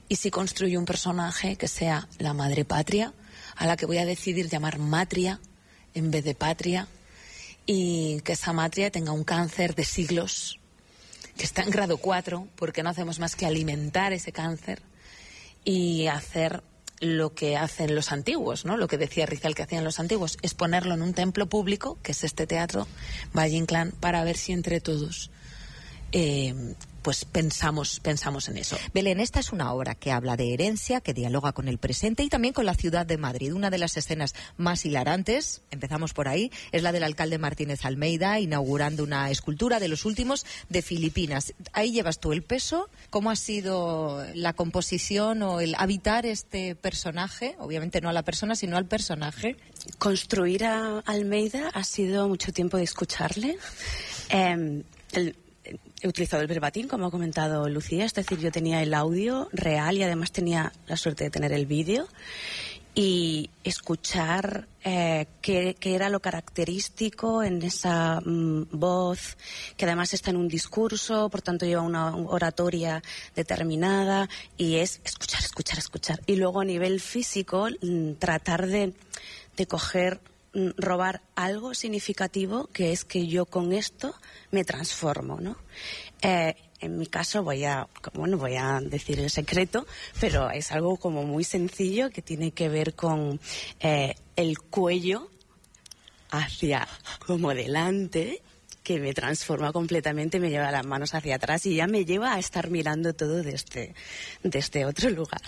y si construyo un personaje que sea la madre patria, a la que voy a decidir llamar Matria en vez de Patria, y que esa Matria tenga un cáncer de siglos, que está en grado 4, porque no hacemos más que alimentar ese cáncer y hacer lo que hacen los antiguos, ¿no? Lo que decía Rizal que hacían los antiguos, es ponerlo en un templo público, que es este teatro Valle Inclán, para ver si entre todos pues pensamos en eso. Belén, esta es una obra que habla de herencia, que dialoga con el presente y también con la ciudad de Madrid. Una de las escenas más hilarantes, empezamos por ahí, es la del alcalde Martínez Almeida inaugurando una escultura de los últimos de Filipinas. Ahí llevas tú el peso. ¿Cómo ha sido la composición o el habitar este personaje? Obviamente no a la persona, sino al personaje. Construir a Almeida ha sido mucho tiempo de escucarle. He utilizado el verbatim, como ha comentado Lucía, es decir, yo tenía el audio real y además tenía la suerte de tener el vídeo, y escuchar qué era lo característico en esa voz, que además está en un discurso, por tanto lleva una oratoria determinada, y es escuchar. Y luego a nivel físico, tratar de robar algo significativo, que es que yo con esto me transformo, ¿no? En mi caso voy a decir el secreto, pero es algo como muy sencillo que tiene que ver con el cuello hacia como delante, que me transforma completamente, me lleva las manos hacia atrás y ya me lleva a estar mirando todo desde otro lugar.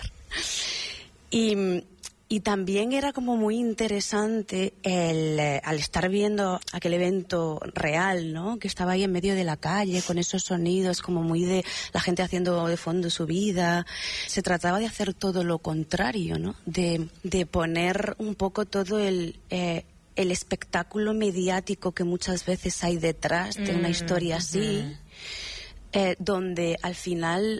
Y también era como muy interesante al estar viendo aquel evento real, ¿no? Que estaba ahí en medio de la calle con esos sonidos como muy de la gente haciendo de fondo su vida. Se trataba de hacer todo lo contrario, ¿no? De poner un poco todo el espectáculo mediático que muchas veces hay detrás de una historia así. Donde al final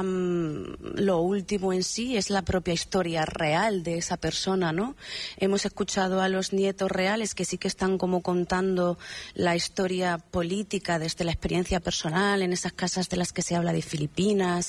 lo último en sí es la propia historia real de esa persona, ¿no? Hemos escuchado a los nietos reales que sí que están como contando la historia política desde la experiencia personal en esas casas de las que se habla de Filipinas.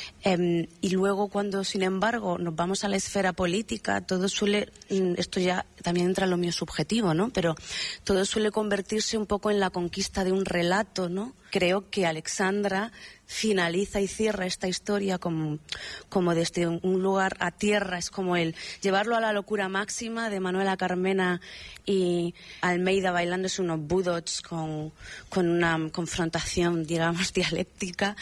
Y luego cuando, sin embargo, nos vamos a la esfera política, todo suele, esto ya también entra en lo mío subjetivo, ¿no? Pero todo suele convertirse un poco en la conquista de un relato, ¿no? Creo que Alexandra finaliza y cierra esta historia como desde un lugar a tierra, es como el llevarlo a la locura máxima de Manuela Carmena y Almeida bailándose unos budots con una confrontación, digamos, dialéctica,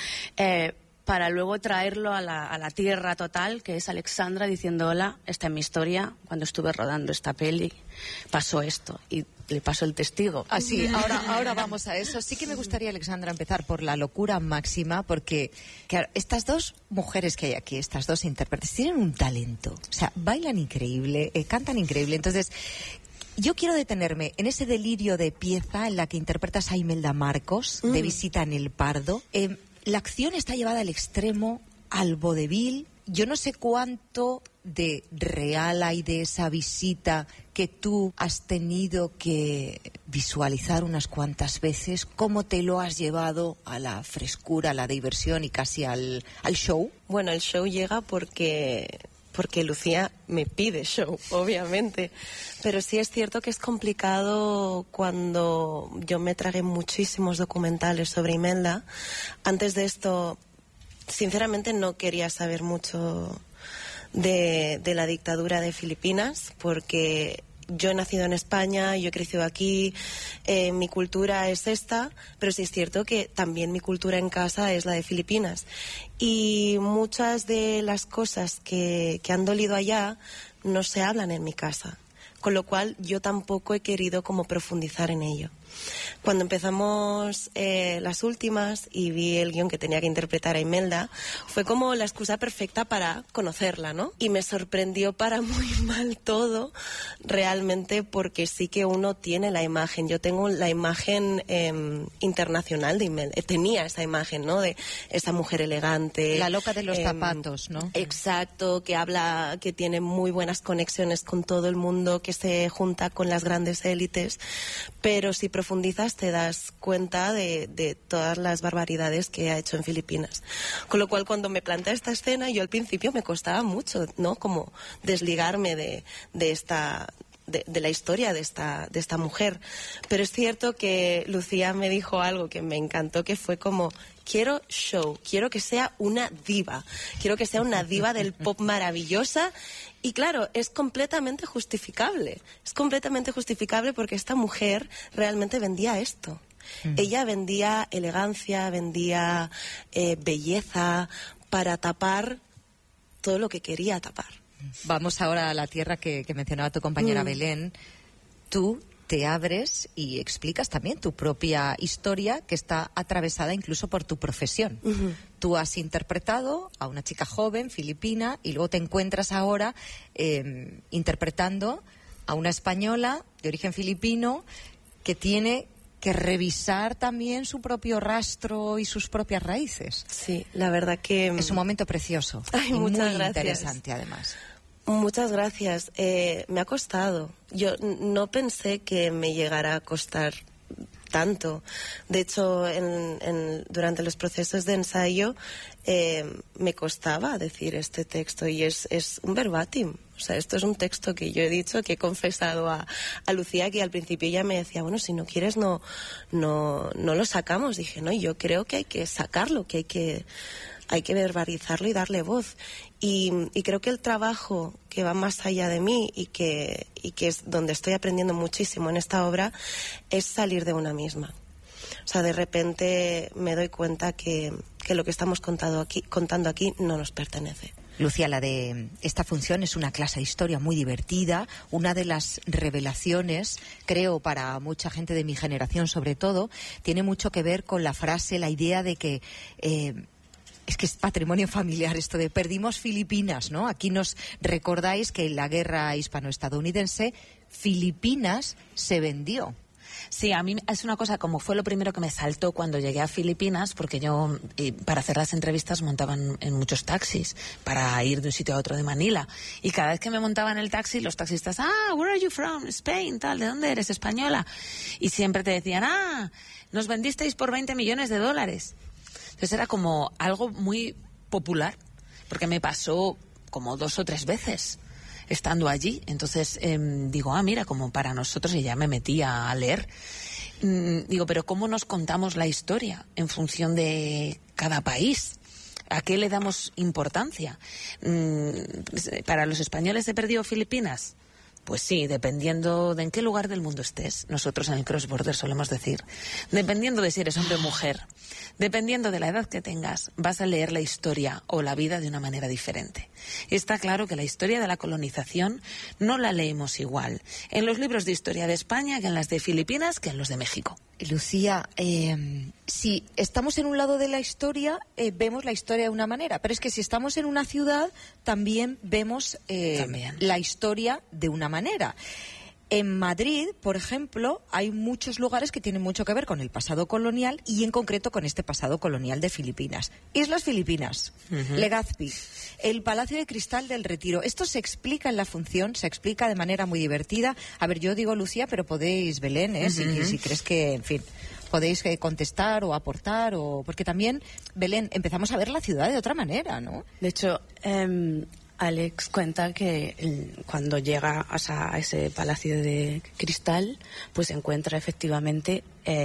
para luego traerlo a la tierra total, que es Alexandra diciendo: hola, esta es mi historia, cuando estuve rodando esta peli pasó esto, y le paso el testigo. Así, ahora vamos a eso. Sí que me gustaría, Alexandra, empezar por la locura máxima, porque claro, estas dos mujeres que hay aquí, estas dos intérpretes, tienen un talento, o sea, bailan increíble, cantan increíble. Entonces, yo quiero detenerme en ese delirio de pieza en la que interpretas a Imelda Marcos, de Visita en el Pardo. La acción está llevada al extremo, al vodevil. Yo no sé cuánto de real hay de esa visita que tú has tenido que visualizar unas cuantas veces. ¿Cómo te lo has llevado a la frescura, a la diversión y casi al show? Bueno, el show llega porque Lucía me pide show, obviamente. Pero sí es cierto que es complicado cuando yo me tragué muchísimos documentales sobre Imelda. Antes de esto, sinceramente no quería saber mucho de la dictadura de Filipinas, porque yo he nacido en España, yo he crecido aquí, mi cultura es esta, pero sí es cierto que también mi cultura en casa es la de Filipinas. Y muchas de las cosas que han dolido allá no se hablan en mi casa, con lo cual yo tampoco he querido como profundizar en ello. Cuando empezamos las últimas y vi el guión que tenía que interpretar a Imelda, fue como la excusa perfecta para conocerla, ¿no? Y me sorprendió para muy mal todo, realmente, porque sí que uno tiene la imagen. Yo tengo la imagen internacional de Imelda. Tenía esa imagen, ¿no? De esa mujer elegante. La loca de los zapatos, ¿no? Exacto, que habla, que tiene muy buenas conexiones con todo el mundo, que se junta con las grandes élites. Pero si profundizas te das cuenta de todas las barbaridades que ha hecho en Filipinas. Con lo cual, cuando me plantea esta escena, yo al principio me costaba mucho, ¿no? Como desligarme de la historia de esta mujer. Pero es cierto que Lucía me dijo algo que me encantó, que fue como: quiero show, quiero que sea una diva, quiero que sea una diva del pop maravillosa. Y claro, es completamente justificable porque esta mujer realmente vendía esto. Ella vendía elegancia, vendía belleza para tapar todo lo que quería tapar. Vamos ahora a la tierra que mencionaba tu compañera Belén. Tú te abres y explicas también tu propia historia, que está atravesada incluso por tu profesión. Tú has interpretado a una chica joven, filipina, y luego te encuentras ahora interpretando a una española de origen filipino que tiene que revisar también su propio rastro y sus propias raíces. Sí, la verdad que... Es un momento precioso. Ay, y muy gracias. Interesante, además. Muchas gracias. Me ha costado. Yo no pensé que me llegara a costar tanto. De hecho, durante los procesos de ensayo me costaba decir este texto, y es un verbatim. O sea, esto es un texto que yo he dicho, que he confesado a Lucía, que al principio ella me decía, bueno, si no quieres no lo sacamos. Dije, no, yo creo que hay que sacarlo, que hay que verbalizarlo y darle voz. Y creo que el trabajo que va más allá de mí y que es donde estoy aprendiendo muchísimo en esta obra es salir de una misma. O sea, de repente me doy cuenta que lo que estamos contando aquí no nos pertenece. Lucía, la de esta función es una clase de historia muy divertida. Una de las revelaciones, creo, para mucha gente de mi generación sobre todo, tiene mucho que ver con la frase, la idea de que... es que es patrimonio familiar esto de perdimos Filipinas, ¿no? Aquí nos recordáis que en la guerra hispano-estadounidense Filipinas se vendió. Sí, a mí es una cosa, como fue lo primero que me saltó cuando llegué a Filipinas, porque yo para hacer las entrevistas montaba en muchos taxis para ir de un sitio a otro de Manila, y cada vez que me montaba en el taxi los taxistas, where are you from? Spain, tal, ¿de dónde eres? Española. Y siempre te decían, nos vendisteis por $20 millones. Entonces era como algo muy popular, porque me pasó como 2 o 3 veces estando allí. Entonces digo, mira, como para nosotros, y ya me metí a leer. Digo, pero ¿cómo nos contamos la historia en función de cada país? ¿A qué le damos importancia? ¿Para los españoles se perdió Filipinas? Pues sí, dependiendo de en qué lugar del mundo estés. Nosotros en el Cross Border solemos decir, dependiendo de si eres hombre o mujer, dependiendo de la edad que tengas, vas a leer la historia o la vida de una manera diferente. Y está claro que la historia de la colonización no la leemos igual en los libros de historia de España que en las de Filipinas que en los de México. Lucía, si estamos en un lado de la historia, vemos la historia de una manera, pero es que si estamos en una ciudad, también vemos la historia de una manera. En Madrid, por ejemplo, hay muchos lugares que tienen mucho que ver con el pasado colonial y en concreto con este pasado colonial de Filipinas. Islas Filipinas, Legazpi, el Palacio de Cristal del Retiro. Esto se explica en la función, se explica de manera muy divertida. A ver, yo digo Lucía, pero podéis, Belén, si crees que, en fin, podéis contestar o aportar, porque también, Belén, empezamos a ver la ciudad de otra manera, ¿no? De hecho, Alex cuenta que cuando llega a ese palacio de cristal, pues encuentra efectivamente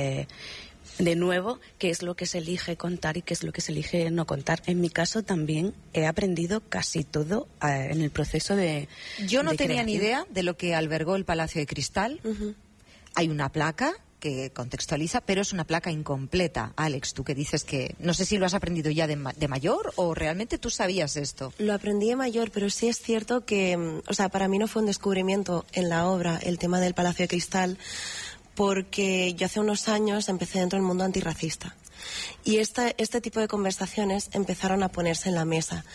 de nuevo qué es lo que se elige contar y qué es lo que se elige no contar. En mi caso también he aprendido casi todo en el proceso de Yo no tenía creación. ni idea de lo que albergó el Palacio de Cristal. Hay una placa que contextualiza, pero es una placa incompleta. Alex, tú que dices que no sé si lo has aprendido ya de mayor o realmente tú sabías esto. Lo aprendí de mayor, pero sí es cierto que, o sea, para mí no fue un descubrimiento en la obra el tema del Palacio de Cristal, porque yo hace unos años empecé dentro del mundo antirracista. Y este tipo de conversaciones empezaron a ponerse en la mesa.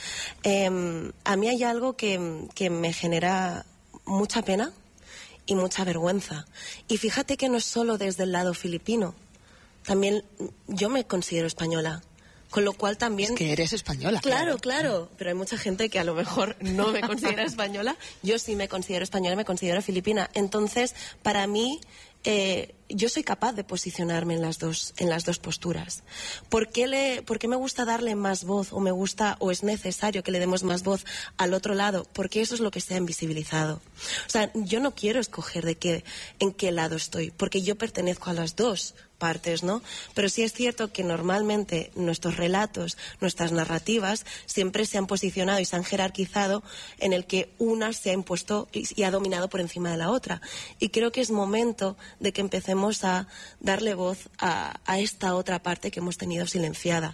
A mí hay algo que me genera mucha pena y mucha vergüenza. Y fíjate que no es solo desde el lado filipino. También yo me considero española. Con lo cual también... Es que eres española. Claro. Pero hay mucha gente que a lo mejor no me considera española. Yo sí me considero española y me considero filipina. Entonces, para mí, yo soy capaz de posicionarme en las dos posturas. ¿Por qué me gusta darle más voz o es necesario que le demos más voz al otro lado? Porque eso es lo que se ha invisibilizado. O sea, yo no quiero escoger en qué lado estoy, porque yo pertenezco a las dos partes, ¿no? Pero sí es cierto que normalmente nuestros relatos, nuestras narrativas, siempre se han posicionado y se han jerarquizado en el que una se ha impuesto y ha dominado por encima de la otra. Y creo que es momento de que empecemos a darle voz a esta otra parte que hemos tenido silenciada.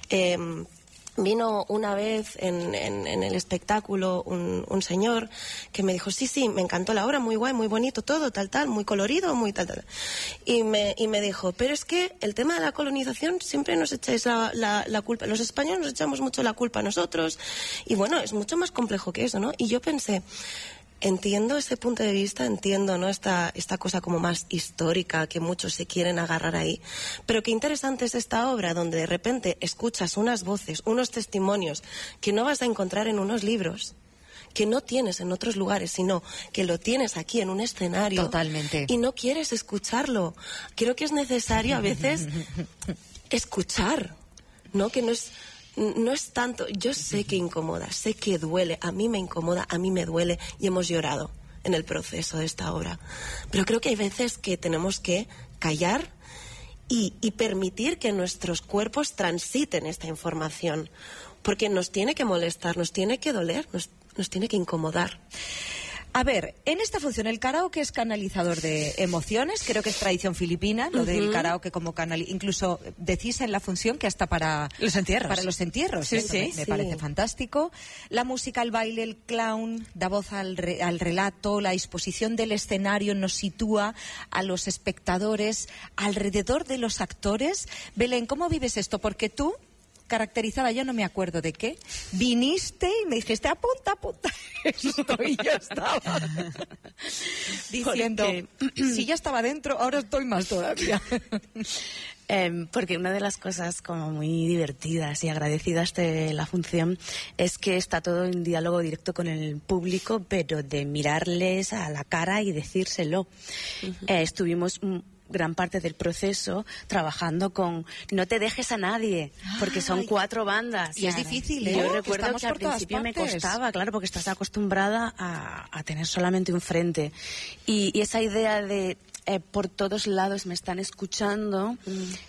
Vino una vez en el espectáculo un señor que me dijo, sí, me encantó la obra, muy guay, muy bonito todo, tal, muy colorido, muy tal. Y me dijo, pero es que el tema de la colonización siempre nos echáis la culpa. Los españoles nos echamos mucho la culpa a nosotros. Y bueno, es mucho más complejo que eso, ¿no? Y yo pensé, entiendo ese punto de vista, entiendo, ¿no?, esta cosa como más histórica que muchos se quieren agarrar ahí, pero qué interesante es esta obra donde de repente escuchas unas voces, unos testimonios que no vas a encontrar en unos libros, que no tienes en otros lugares, sino que lo tienes aquí en un escenario. Totalmente. Y no quieres escucharlo. Creo que es necesario a veces escuchar, ¿no? Que no es tanto, yo sé que incomoda, sé que duele, a mí me incomoda, a mí me duele y hemos llorado en el proceso de esta obra. Pero creo que hay veces que tenemos que callar y permitir que nuestros cuerpos transiten esta información, porque nos tiene que molestar, nos tiene que doler, nos tiene que incomodar. A ver, en esta función el karaoke es canalizador de emociones, creo que es tradición filipina, lo del karaoke como incluso decís en la función que hasta para los entierros. Para los entierros, sí, me parece fantástico. La música, el baile, el clown, da voz al relato, la disposición del escenario nos sitúa a los espectadores alrededor de los actores. Belén, ¿cómo vives esto? Porque tú, caracterizada, yo no me acuerdo de qué, viniste y me dijiste apunta esto, y yo estaba diciendo, si ya estaba dentro, ahora estoy más todavía. Porque una de las cosas como muy divertidas y agradecidas de la función es que está todo en diálogo directo con el público, pero de mirarles a la cara y decírselo. Estuvimos gran parte del proceso trabajando con no te dejes a nadie, porque son 4 bandas. Y es difícil, ¿eh? Yo recuerdo que al principio me costaba, claro, porque estás acostumbrada a tener solamente un frente. Y esa idea de por todos lados me están escuchando,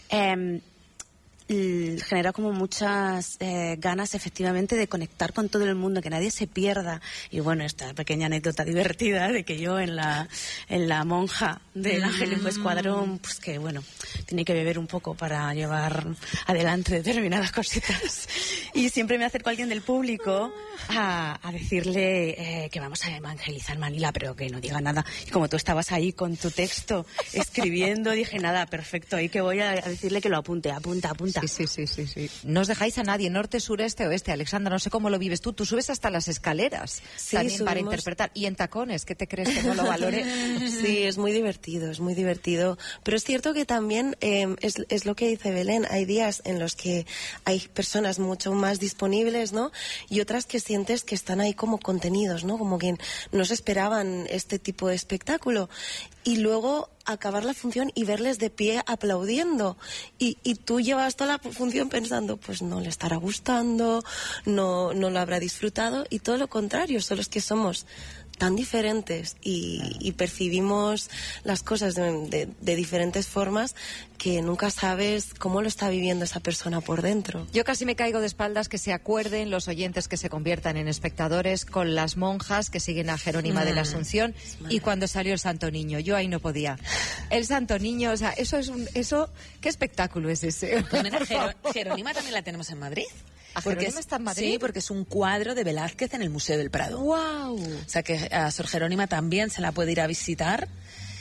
genera como muchas ganas efectivamente de conectar con todo el mundo, que nadie se pierda. Y bueno, esta pequeña anécdota divertida de que yo en la monja del Angélico Escuadrón, pues que bueno, tiene que beber un poco para llevar adelante determinadas cositas. Y siempre me acerco a alguien del público a decirle que vamos a evangelizar Manila, pero que no diga nada. Y como tú estabas ahí con tu texto escribiendo, dije nada, perfecto, y que voy a decirle que lo apunte, apunta. Sí. No os dejáis a nadie, norte, sureste, oeste. Alexandra, no sé cómo lo vives tú. Tú subes hasta las escaleras también para interpretar. Y en tacones, ¿qué te crees que no lo valore? Sí, es muy divertido. Pero es cierto que también es lo que dice Belén. Hay días en los que hay personas mucho más disponibles, ¿no? Y otras que sientes que están ahí como contenidos, ¿no? Como que no se esperaban este tipo de espectáculo. Y luego acabar la función y verles de pie aplaudiendo. Y tú llevas toda la función pensando, pues no le estará gustando, no lo habrá disfrutado. Y todo lo contrario, solo es que somos tan diferentes y percibimos las cosas de diferentes formas que nunca sabes cómo lo está viviendo esa persona por dentro. Yo casi me caigo de espaldas que se acuerden los oyentes que se conviertan en espectadores con las monjas que siguen a Jerónima de la Asunción y cuando salió el Santo Niño. Yo ahí no podía. El Santo Niño, o sea, ¿qué espectáculo es ese? Pues mira, Jerónima también la tenemos en Madrid. Porque está en Madrid. Sí, porque es un cuadro de Velázquez en el Museo del Prado. ¡Wow! O sea que a Sor Jerónima también se la puede ir a visitar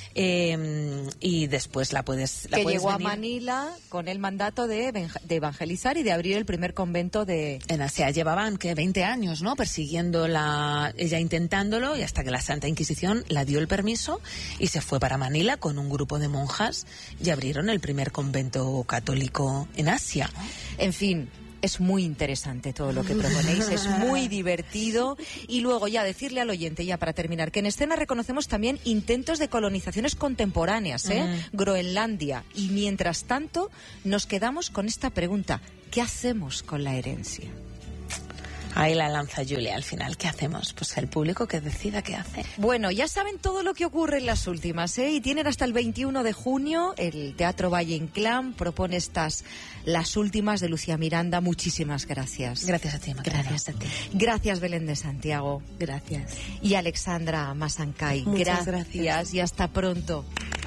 y después la puedes llegó venir a Manila con el mandato de evangelizar y de abrir el primer convento en Asia. Llevaban 20 años, ¿no? Persiguiéndola, ella intentándolo, y hasta que la Santa Inquisición la dio el permiso y se fue para Manila con un grupo de monjas y abrieron el primer convento católico en Asia. En fin, Es muy interesante todo lo que proponéis, es muy divertido. Y luego ya decirle al oyente, ya para terminar, que en escena reconocemos también intentos de colonizaciones contemporáneas, Groenlandia. Y mientras tanto nos quedamos con esta pregunta, ¿qué hacemos con la herencia? Ahí la lanza Julia al final. ¿Qué hacemos? Pues el público que decida qué hace. Bueno, ya saben todo lo que ocurre en las últimas, y tienen hasta el 21 de junio. El Teatro Valle Inclán propone las últimas de Lucía Miranda. Muchísimas gracias. Gracias a ti, Macarena. Gracias a ti. Gracias, Belén de Santiago. Gracias. Y Alexandra Masancay. Muchas gracias. Y hasta pronto.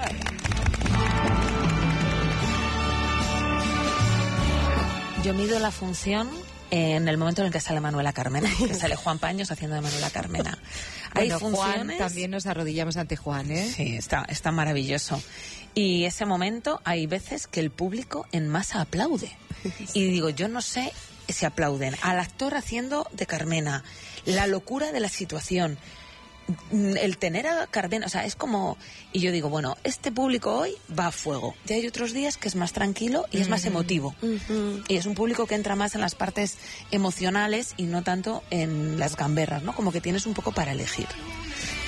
Yo mido la función en el momento en el que sale Manuela Carmena, que sale Juan Paños haciendo de Manuela Carmena. Hay Bueno, funciones... Juan, también nos arrodillamos ante Juan, ¿eh? Sí, está maravilloso. Y ese momento hay veces que el público en masa aplaude. Y digo, yo no sé si aplauden al actor haciendo de Carmena, la locura de la situación, el tener a Carmena, o sea, es como... Y yo digo, bueno, este público hoy va a fuego. Y hay otros días que es más tranquilo y es más emotivo. Y es un público que entra más en las partes emocionales y no tanto en las gamberras, ¿no? Como que tienes un poco para elegir.